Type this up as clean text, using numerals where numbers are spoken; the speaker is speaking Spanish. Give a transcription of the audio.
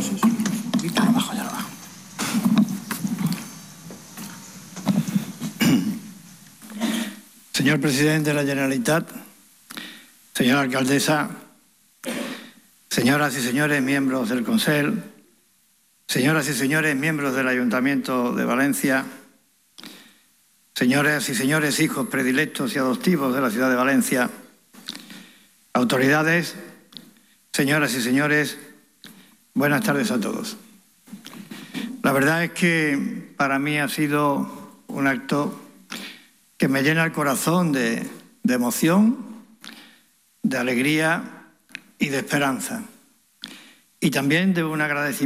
Ya lo bajo. Señor presidente de la Generalitat, señora alcaldesa, señoras y señores miembros del Consell, señoras y señores miembros del Ayuntamiento de Valencia, señoras y señores hijos predilectos y adoptivos de la ciudad de Valencia, autoridades, señoras y señores, buenas tardes a todos. La verdad es que para mí ha sido un acto que me llena el corazón de emoción, de alegría y de esperanza. Y también de un agradecimiento